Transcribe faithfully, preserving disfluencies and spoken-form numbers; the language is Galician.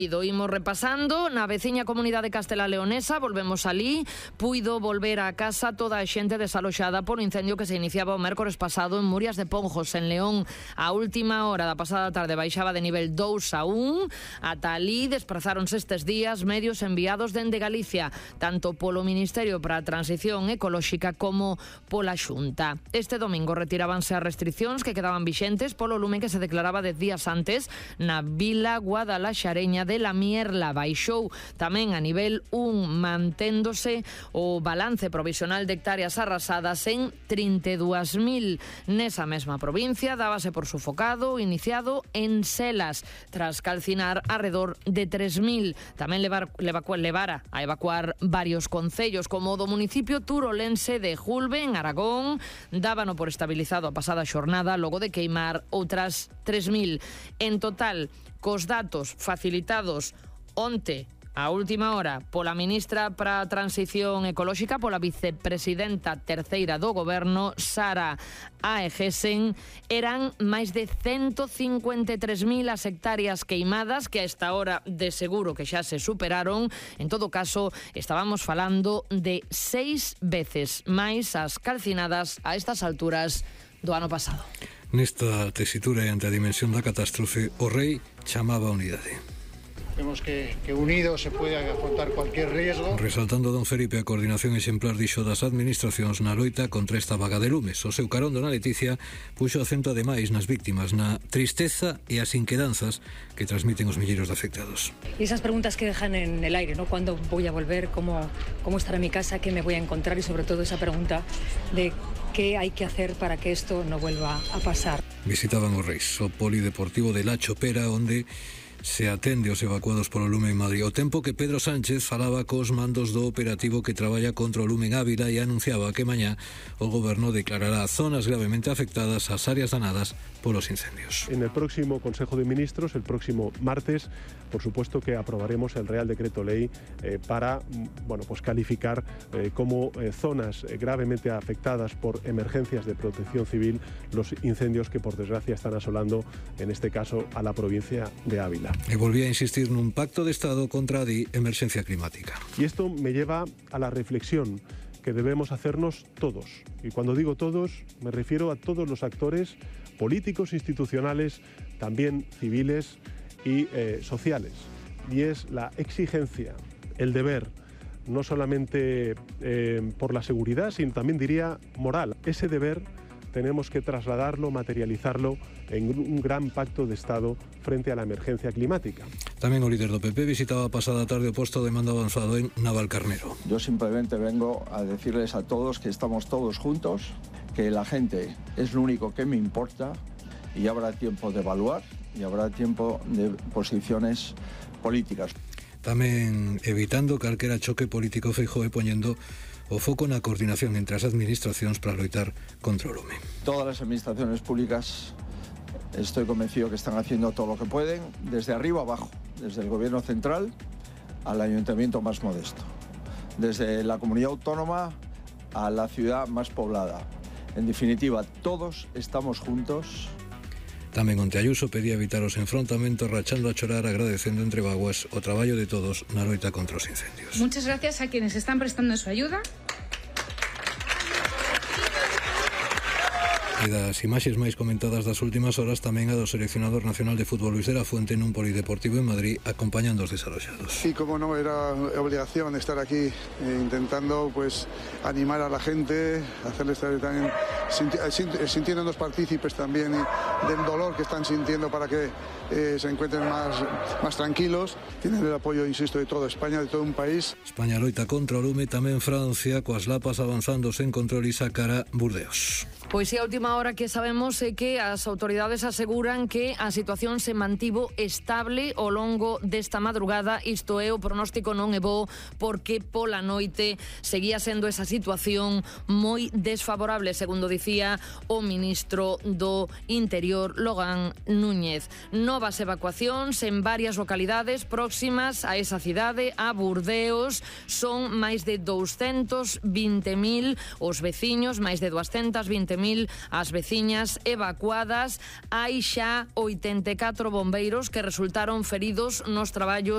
Imos repasando, na veciña comunidade castelá leonesa, volvemos alí, puido volver a casa toda a xente desaloxada polo incendio que se iniciaba o mércores pasado en Murias de Ponjos, en León. A última hora da pasada tarde baixaba de nivel dous a un, ata alí desprazáronse estes días medios enviados dende Galicia, tanto polo Ministerio para a Transición Ecolóxica como pola Xunta. Este domingo retirábanse as restriccións que quedaban vixentes polo lume que se declaraba dez días antes na Vila Guadalaxareña de la Mierla. Baixou tamén a nivel un, manténdose o balance provisional de hectáreas arrasadas en trinta e dúas mil. Nesa mesma provincia dábase por sufocado o iniciado en Selas, tras calcinar arredor de tres mil. Tamén levar, levacuar, levara a evacuar varios concellos, como o do municipio turolense de Julbe, en Aragón. Dábano por estabilizado a pasada xornada logo de queimar outras tres mil. En total, cos datos facilitados onte a última hora pola ministra para a Transición Ecolóxica, pola vicepresidenta terceira do goberno, Sara Aegesen, eran máis de ciento cincuenta e tres mil as hectáreas queimadas, que a esta hora de seguro que xa se superaron. En todo caso, estábamos falando de seis veces máis as calcinadas a estas alturas do ano pasado. Nesta tesitura e ante a dimensión da catástrofe, o rei chamaba a unidade. Vemos que, que unidos se puede afrontar cualquier riesgo. Resaltando don Felipe a coordinación exemplar dixo das administracións na loita contra esta vaga de lumes. O seu carón, dona Leticia, puxo acento ademais nas víctimas, na tristeza e as inquedanzas que transmiten os milleiros de afectados. Y esas preguntas que dejan en el aire, ¿no? ¿Cuándo voy a volver? ¿Cómo, cómo estará mi casa? ¿Qué me voy a encontrar? Y sobre todo esa pregunta de ¿qué hay que hacer para que esto no vuelva a pasar? Visitaban os reis o polideportivo de La Chopera, onde se atende os evacuados polo lume en Madrid. O tempo que Pedro Sánchez falaba cos mandos do operativo que traballa contra o lume en Ávila e anunciaba que mañá o goberno declarará zonas gravemente afectadas ás áreas danadas polos incendios. En el próximo Consejo de Ministros, el próximo martes, por supuesto que aprobaremos el Real Decreto Ley eh, para bueno, pues calificar eh, como eh, zonas eh, gravemente afectadas por emergencias de protección civil los incendios que por desgracia están asolando, en este caso, a la provincia de Ávila. E volvía a insistir nun pacto de Estado contra a emerxencia climática. Y esto me lleva a la reflexión que debemos hacernos todos. Y cuando digo todos, me refiero a todos los actores políticos, institucionales, también civiles y eh, sociales. Y es la exigencia, el deber, no solamente eh, por la seguridad, sino también diría moral. Ese deber tenemos que trasladarlo, materializarlo en un gran pacto de Estado frente a la emergencia climática. Tamén o líder do P P visitaba a pasada tarde o posto de mando avanzado en Navalcarnero. Yo simplemente vengo a decirles a todos que estamos todos juntos, que la gente es lo único que me importa y habrá tiempo de evaluar y habrá tiempo de posiciones políticas. Tamén evitando calquera choque político, Feijóo, e poñendo o foco na coordinación entre as administracións para loitar contra o lume. Todas las administraciones públicas estoy convencido que están haciendo todo lo que pueden, desde arriba abajo, desde el gobierno central al ayuntamiento más modesto, desde la comunidad autónoma a la ciudad más poblada. En definitiva, todos estamos juntos. Tamén onte Ayuso pedía evitar os enfrontamentos, rachando a chorar, agradecendo entre vaguas o traballo de todos na loita contra os incendios. Muchas gracias a quienes están prestando su ayuda. E das imaxes máis comentadas das últimas horas, tamén a do seleccionador nacional de fútbol Luis de la Fuente nun polideportivo en Madrid acompañando os desaloxados. Sí, como no, era obligación estar aquí eh, intentando pues animar a la gente, hacerles estar también sinti sintiéndonos partícipes también del dolor que están sintiendo para que eh, se encuentren más, más tranquilos. Tienen el apoyo, insisto, de toda España, de todo un país. España loita contra o lume, tamén Francia, coas lapas avanzando sen control e sacara Burdeos. Pois si a última hora que sabemos é que as autoridades aseguran que a situación se mantivo estable ao longo desta madrugada. Isto é, o pronóstico non é bo porque pola noite seguía sendo esa situación moi desfavorable, segundo dicía o ministro do Interior, Logan Núñez. Novas evacuacións en varias localidades próximas a esa cidade, a Burdeos. Son máis de doscientos veinte mil os veciños, máis de doscientos veinte mil as veciñas evacuadas. Hai xa oitenta e catro bombeiros que resultaron feridos nos traballos